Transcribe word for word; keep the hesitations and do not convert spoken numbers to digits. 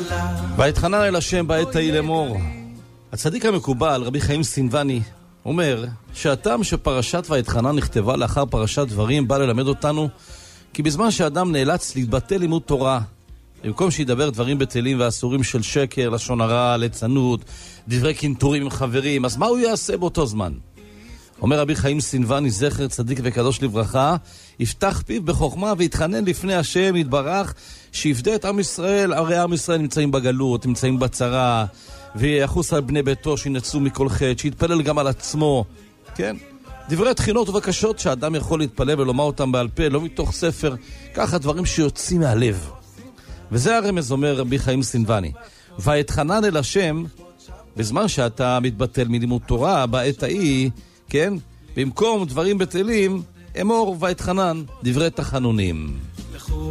ויתחנן אל השם בעת ההיא לאמור. הצדיק המקובל, רבי חיים סינבני, אומר שהטעם שפרשת ויתחנן נכתבה לאחר פרשת דברים בא ללמד אותנו כי בזמן שאדם נאלץ להתבטל לימוד תורה, במקום שידבר דברים בטלים ואסורים של שקר, לשון הרע, ליצנות, דברי קנטורים עם חברים, אז מה הוא יעשה באותו זמן? אומר רבי חיים סינבני, זכר צדיק וקדוש לברכה, יפתח פיו בחוכמה ויתחנן לפני השם יתברך שיפדה את עם ישראל. הרי עם ישראל נמצאים בגלות, נמצאים בצרה, ויחוס על בני ביתו שינצלו מכל חטא, שיתפלל גם על עצמו. כן? דברי תחינות ובקשות שאדם יכול להתפלל ולומר אותם בעל פה, לא מתוך ספר, ככה דברים שיוצאים מהלב. וזה הרמז, אומר רבי חיים סינבני. ויתחנן אל השם, בזמן שאתה מתבטל מלימוד תורה, בעת ההיא, כן? במקום דברים בטלים, אמור ויתחנן, דברי תחנונים.